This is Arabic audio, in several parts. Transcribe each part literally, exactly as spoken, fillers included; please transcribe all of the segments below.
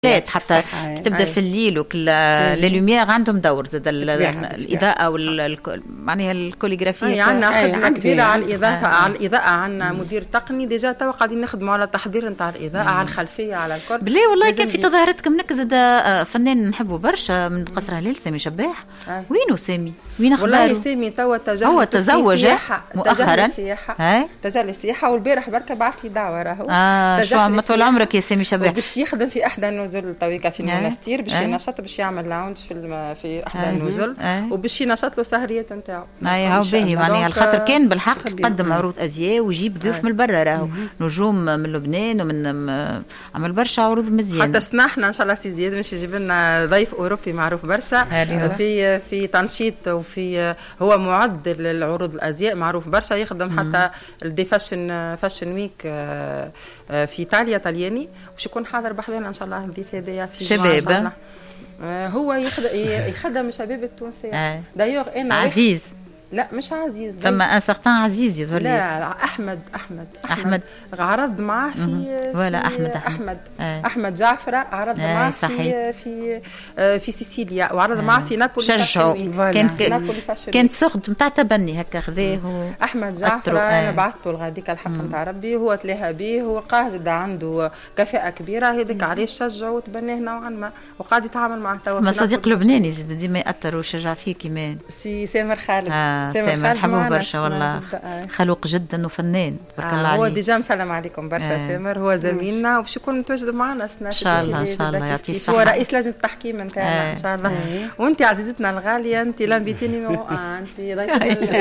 حتى تبدا في الليل وكل لي لوميير عندهم دور زاد الاضاءه وال معناها الكوليغرافيه. عندنا خدمه كبيره على الاضاءه على الاضاءه عندنا مدير تقني ديجا توا قاعدين نخدموا على التحضير نتاع الاضاءه على الخلفيه على الكل. بالله والله كان في تظاهرتكم نك زاد فنان نحبه برشا من قصر هلال سامي شباح. وينو سامي؟ وين اخباره؟ والله سامي توا تزوج هو تزوج مؤخرا تجا للسياحه والبارح بركه بعث لي دعوه راهو. اه شو عم طول عمرك يا سامي شباح؟ باش يخدم في احدى النزل تويكا في المنستير باش ينشط باش يعمل لاونج في في احدى النزل وباش ينشط له سهريات نتاعو. اي هاو باهي معناها الخاطر كان بالحق قدم عروض ازياء ويجيب ضيوف من برا راهو نجوم من لبنان ومن عمل برشا عروض مزيانه. حتى سنحنا ان شاء الله سي زياد باش يجيب لنا ضيف اوروبي معروف برشا في في تنشيط وفي هو معد للعروض الازياء معروف برشا يخدم حتى الدي فاشن فاشن ويك في ايطاليا طلياني باش يكون حاضر بحضرنا ان شاء الله الضيف هذايا في شباب. هو يخدم يخدم الشباب التونسي دايوغ انا عزيز. لا مش عزيز ثم ان سارتان عزيز يظهر لي. لا احمد احمد احمد عرض معاه في ولا احمد احمد آه. احمد جعفر عرض آه معاه في في في سيسيليا وعرض آه. معاه في نابولي. شجعوا كان كانت سخد نتاع تبني هكا خذاه احمد جعفر. آه. انا بعثته لغاديك الحق نتاع ربي هو تلاها به هو قاعد عنده كفاءه كبيره هذيك علاش شجعوا وتبناه نوعا ما وقاعد يتعامل مع توا. ما صديق لبناني زاد ديما ياثر ويشجع فيه كمان سي سامر خالد. آه. سامر حبوب برشا والله خلوق جدا وفنان بارك الله عليه. هو ديجا مسلم عليكم برشا آه. سامر هو زميلنا وباش يكون متواجد معنا السنه ان شاء الله ان شاء الله يعطيه الصحه. هو رئيس لجنه التحكيم نتاعنا آه. ان شاء الله آه. وانت عزيزتنا الغاليه انت لامبيتي نيميرو واحد انت ضيفه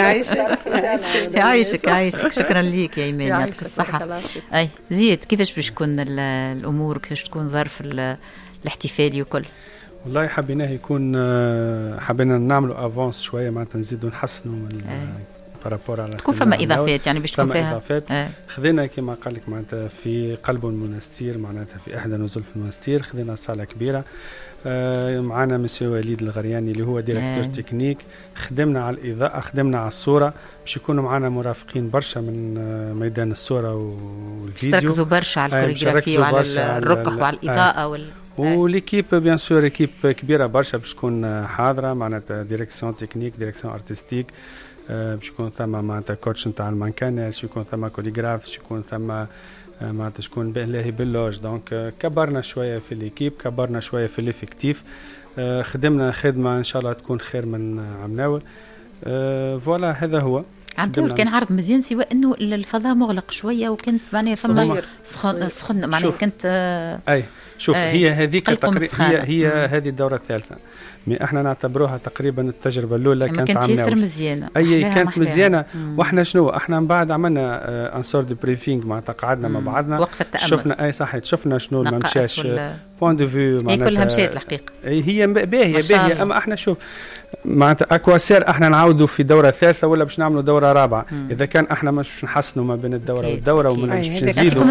يعيشك يعيشك شكرا ليك يا ايمان يعطيك الصحه. اي زيد كيفاش باش تكون الامور كيفاش تكون ظرف الاحتفالي وكل؟ والله حبيناه يكون حبينا نعملوا افونس شويه معناتها نزيدوا نحسنوا من بارابور على تكون فما اضافات يعني باش تكون فيها اضافات آه. خذينا كما قال لك معناتها في قلب المنستير معناتها في احدى نزل في المنستير خذينا صاله كبيره آه معنا مسيو وليد الغرياني اللي هو ديريكتور آه. تكنيك خدمنا على الاضاءه خدمنا على الصوره باش يكونوا معنا مرافقين برشا من آه ميدان الصوره والفيديو تركزوا برشا على الكوريغرافيه آه وعلى الركح وعلى الاضاءه آه. وال وليكيب بيان سور ايكيب كبيره برشا باش تكون حاضره معناتها ديريكسيون تكنيك ديريكسيون ارتستيك باش يكون ثم معناتها كوتش نتاع المانكان باش يكون ثم كوليغراف باش يكون ثم معناتها شكون باهي باللوج دونك كبرنا شويه في ليكيب كبرنا شويه في ليفيكتيف خدمنا خدمه ان شاء الله تكون خير من عمناول فوالا هذا هو. عمناول كان عرض مزيان سوى انه الفضاء مغلق شويه وكانت معناها فما سخن سخن معناها كنت آه اي شوف آه هي هذيك تقريبا هي هي هذه الدوره الثالثه مي احنا نعتبروها تقريبا التجربه الاولى كانت عمناول مزيانه اي كانت مزيانه واحنا شنو احنا من بعد عملنا ان سور دو بريفينغ معناتها قعدنا مع بعضنا وقفه التامل شفنا اي صحيح شفنا شنو ما مشاش بوين دو فيو معناتها هي كلها مشات الحقيقه هي باهيه باهيه اما احنا شوف معناتها اكواسير احنا نعاودوا في دوره ثالثه ولا باش نعملوا دوره رابعه مم. اذا كان احنا مش نحسنوا ما بين الدوره أكيد. والدوره وما باش نزيدوا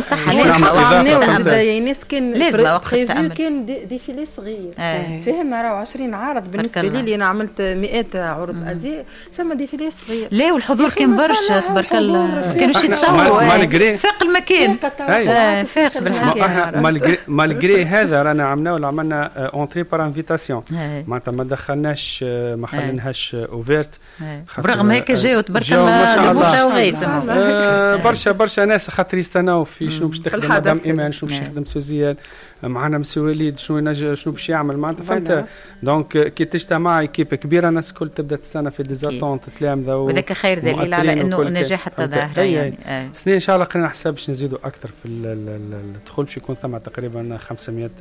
الناس كان لازم وقت التامل كان ديفيلي صغير فهمنا راهو عشرين عرض بالنسبه لي انا عملت مئات عروض ازياء ثم ديفيلي صغير لا والحضور كان برشا تبارك الله كانوا يتصوروا فاق المكان فاق بالحق مالغري هذا رانا عملنا ولا عملنا اونتري بار انفيتاسيون معناتها ما دخلناش ما خليناش اوفيرت برغم هيك جاوا تبارك الله دبوشه وغيسم برشا برشا ناس خاطر يستناو في شنو باش تخدم مدام ايمان شنو باش يخدم سوزياد معنا مسيو وليد شنو ينجم شنو باش يعمل معناتها فهمت دونك كي تجتمع كيب كبيره الناس الكل تبدا تستنى في ديزاتونت تلامذه وذاك خير دليل على انه نجاح التظاهره يعني سنين ان شاء الله قرينا حساب باش نزيدوا اكثر في الدخول باش يكون ثم تقريبا خمسمية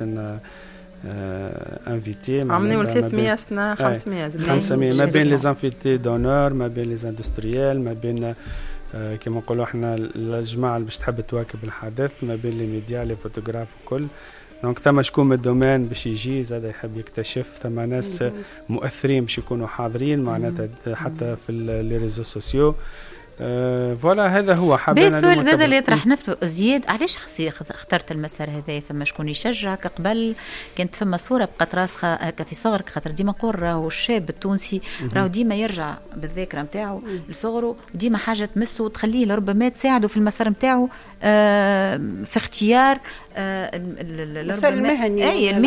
انفيتي عملنا ثلاثمية سنه خمسمية خمسمية ما بين لي زانفيتي دونور ما بين لي اندستريال ما بين آه كما نقولوا احنا الجماعه اللي باش تحب تواكب الحدث ما بين لي ميديا لي فوتوغراف وكل دونك ثم شكون من الدومين باش يجي زاد يحب يكتشف ثم ناس مؤثرين باش يكونوا حاضرين معناتها حتى في لي ريزو سوسيو أه فوالا هذا هو حابين. بس السؤال زاد اللي يطرح نفسه زياد، علاش اخترت المسار هذا؟ فما شكون يشجعك قبل؟ كانت فما صوره بقت راسخه هكا في صغرك، خاطر ديما نقول راهو الشاب التونسي راهو ديما يرجع بالذاكره نتاعو لصغره، وديما حاجه تمسه وتخليه لربما تساعده في المسار نتاعو آه في اختيار آه المسار المهني.